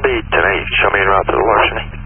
be today. Show me en route to the larceny.